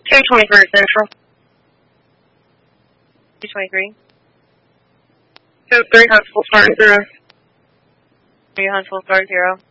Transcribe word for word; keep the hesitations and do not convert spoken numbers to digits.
two twenty-three Central. two twenty-three. two three Huntsville, start zero. three Huntsville, start zero.